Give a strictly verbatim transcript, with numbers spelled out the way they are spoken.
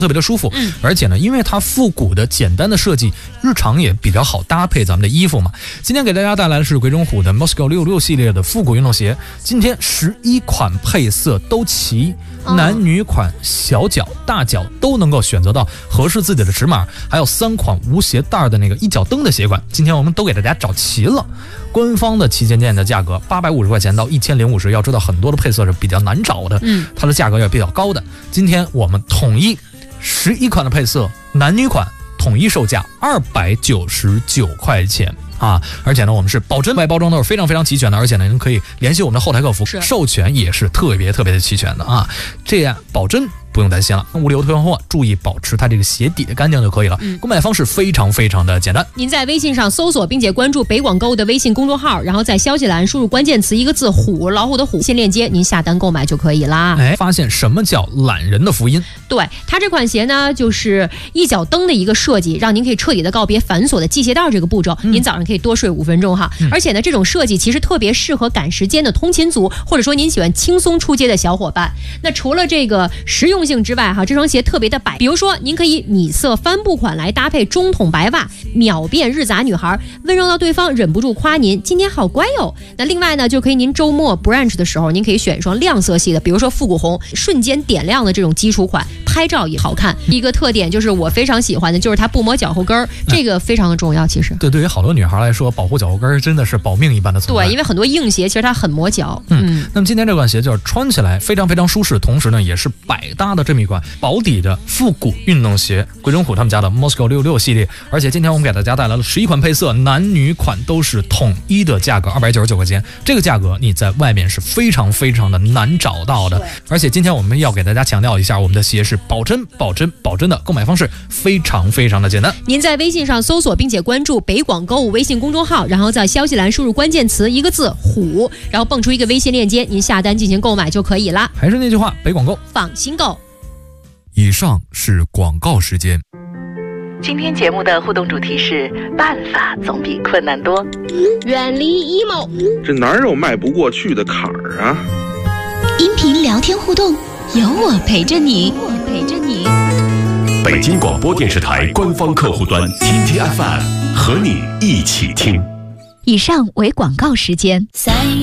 特别的舒服，嗯，而且呢，因为它复古的简单的设计，日常也比较好搭配咱们的衣服嘛。今天给大家带来的是鬼冢虎的 Moscow 六六系列的复古运动鞋，今天十一款配色都齐，男女款、小脚、大脚都能够选择到合适自己的尺码，还有三款无鞋带的那个一脚蹬的鞋款，今天我们都给大家找齐了。官方的旗舰店的价格八百五十块钱到一千零五十，要知道很多的配色是比较难找的，嗯，它的价格也比较高的。今天我们统一十一款的配色，男女款统一售价二百九十九块钱啊！而且呢，我们是保真外包装都是非常非常齐全的，而且呢，您可以联系我们的后台客服，授权也是特别特别的齐全的啊！这样保真不用担心了，物流退换货注意保持它这个鞋底的干净就可以了。嗯，购买方式非常非常的简单， 您在微信上搜索并且关注北广购物的微信公众号，然后在消息栏输入关键词一个字虎，老虎的虎，信链接您下单购买就可以啦。 哎，发现什么叫懒人的福音？ 对，它这款鞋呢，就是一脚蹬的一个设计，让您可以彻底的告别繁琐的系鞋带这个步骤，嗯、您早上可以多睡五分钟哈。嗯、而且呢，这种设计其实特别适合赶时间的通勤族，或者说您喜欢轻松出街的小伙伴。那除了这个实用性之外哈，这双鞋特别的百，比如说您可以米色帆布款来搭配中筒白袜，秒变日杂女孩，温柔到对方忍不住夸您今天好乖哟。那另外呢，就可以您周末 brunch 的时候，您可以选一双亮色系的，比如说复古红，瞬间点亮的这种基础款，拍照也好看。一个特点就是我非常喜欢的，就是它不磨脚后跟儿，这个非常的重要。其实， 对，对于好多女孩来说，保护脚后跟儿真的是保命一般的存在。 对，因为很多硬鞋其实它很磨脚。 嗯，嗯那么今天这款鞋就是穿起来非常非常舒适，同时呢也是百搭的这么一款薄底的复古运动鞋，鬼冢虎他们家的 Moscow 六六系列。而且今天我们给大家带来了十一款配色，男女款都是统一的价格二百九十九块钱，这个价格你在外面是非常非常的难找到的。而且今天我们要给大家强调一下，我们的鞋是保真保真保真的，购买方式非常非常的简单。 您在微信上搜索并且关注北广购物微信公众号，然后在消息栏输入关键词一个字虎，然后蹦出一个微信链接，您下单进行购买就可以啦。 还是那句话，北广购放心购。 以上是广告时间。 今天节目的互动主题是办法总比困难多， 远离 emo， 这哪有迈不过去的坎儿啊？ 音频聊天互动，有我陪着你，我陪着你。 北京广播电视台官方客户端 T T F M 和你一起听。 以上为广告时间。